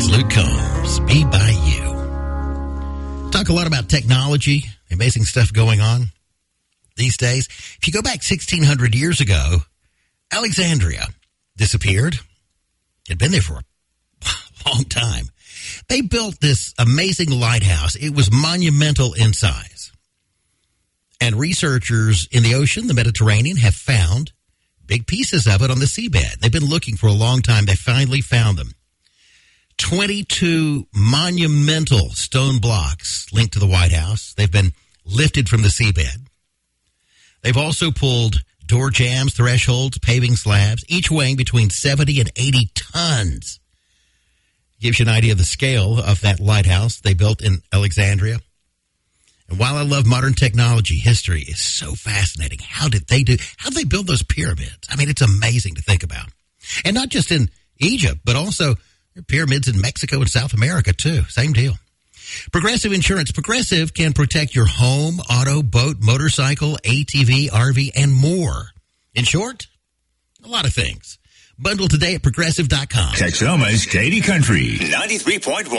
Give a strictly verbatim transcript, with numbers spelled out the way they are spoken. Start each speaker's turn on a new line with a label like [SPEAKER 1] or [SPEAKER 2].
[SPEAKER 1] is Luke Combs. Be by you. Talk a lot about technology, amazing stuff going on these days. If you go back sixteen hundred years ago, Alexandria disappeared. It'd been there for a long time. They built this amazing lighthouse. It was monumental in size. And researchers in the ocean, the Mediterranean, have found big pieces of it on the seabed. They've been looking for a long time. They finally found them. twenty-two monumental stone blocks linked to the White House. They've been lifted from the seabed. They've also pulled door jambs, thresholds, paving slabs, each weighing between seventy and eighty tons. Gives you an idea of the scale of that lighthouse they built in Alexandria. And while I love modern technology, history is so fascinating. How did they do, how did they build those pyramids? I mean, it's amazing to think about. And not just in Egypt, but also pyramids in Mexico and South America, too. Same deal. Progressive Insurance. Progressive can protect your home, auto, boat, motorcycle, A T V, R V, and more. In short, a lot of things. Bundle today at progressive dot com.
[SPEAKER 2] Texoma's Katy Country ninety-three point one.